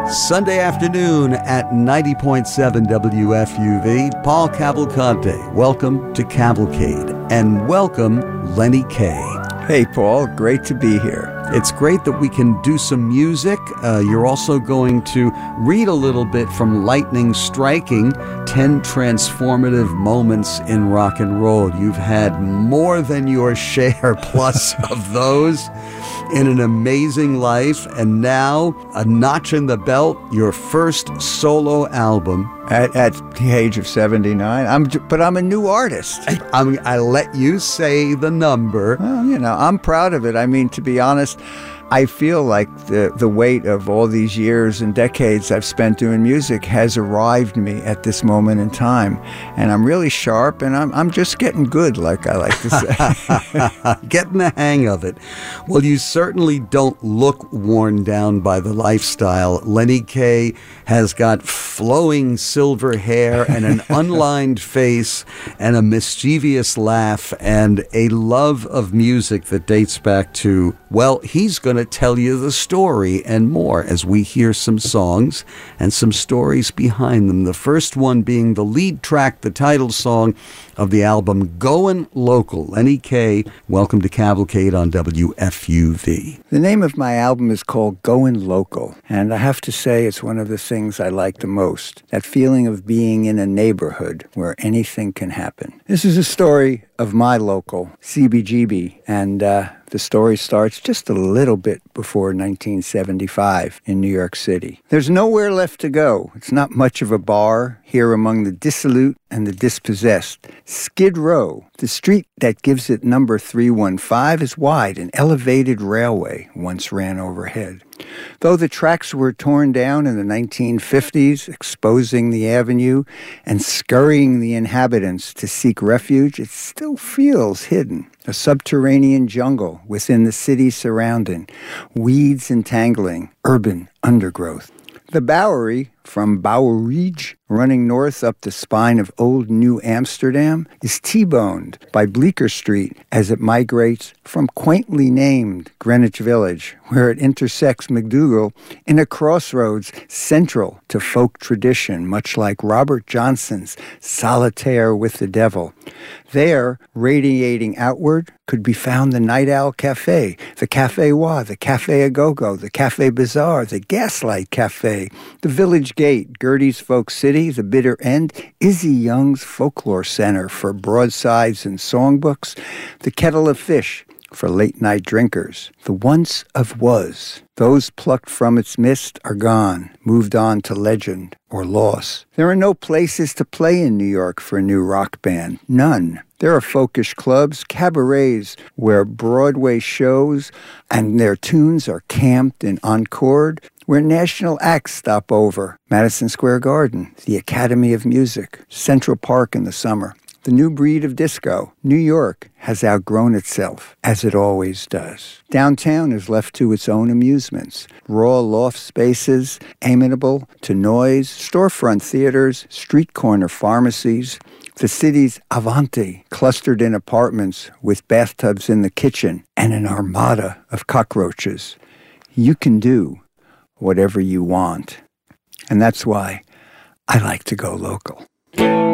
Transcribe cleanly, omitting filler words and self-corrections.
Sunday afternoon at 90.7 WFUV, Paul Cavalcante. Welcome to Cavalcade, and welcome Lenny Kaye. Hey, Paul. Great to be here. It's great that we can do some music. You're also going to read a little bit from Lightning Striking, 10 transformative moments in rock and roll. You've had more than your share plus of those in an amazing life. And now, a notch in the belt, your first solo album. At the age of 79. But I'm a new artist. I let you say the number. Well, I'm proud of it. I mean, to be honest, I feel like the weight of all these years and decades I've spent doing music has arrived me at this moment in time. And I'm really sharp, and I'm just getting good, like I like to say. Getting the hang of it. Well, you certainly don't look worn down by the lifestyle. Lenny Kaye has got flowing silver hair and an unlined face and a mischievous laugh and a love of music that dates back to, well, he's going to tell you the story and more as we hear some songs and some stories behind them. The first one being the lead track, the title song of the album, Goin' Local. Lenny Kaye, welcome to Cavalcade on WFUV. The name of my album is called Goin' Local, and I have to say it's one of the things I like the most, that feeling of being in a neighborhood where anything can happen. This is a story of my local, CBGB, and the story starts just a little bit before 1975 in New York City. There's nowhere left to go. It's not much of a bar here among the dissolute and the dispossessed. Skid Row, the street that gives it number 315, is wide. An elevated railway once ran overhead. Though the tracks were torn down in the 1950s, exposing the avenue and scurrying the inhabitants to seek refuge, it still feels hidden. A subterranean jungle within the city surrounding, weeds entangling, urban undergrowth. The Bowery, from Boweridge, running north up the spine of Old New Amsterdam, is T-boned by Bleecker Street as it migrates from quaintly named Greenwich Village, where it intersects MacDougal in a crossroads central to folk tradition, much like Robert Johnson's Solitaire with the Devil. There, radiating outward, could be found the Night Owl Cafe, the Café Wa, the Café A-Go-Go, the Café Bazaar, the Gaslight Cafe, the Village Gate, Gertie's Folk City, the Bitter End, Izzy Young's Folklore Center for broadsides and songbooks, the Kettle of Fish for late-night drinkers, the Once of Was. Those plucked from its mist are gone, moved on to legend or loss. There are no places to play in New York for a new rock band. None. There are folkish clubs, cabarets, where Broadway shows and their tunes are camped and encored, where national acts stop over. Madison Square Garden, the Academy of Music, Central Park in the summer. The new breed of disco. New York has outgrown itself, as it always does. Downtown is left to its own amusements. Raw loft spaces, amenable to noise, storefront theaters, street corner pharmacies. The city's Avanti, clustered in apartments with bathtubs in the kitchen and an armada of cockroaches. You can do whatever you want. And that's why I like to go local.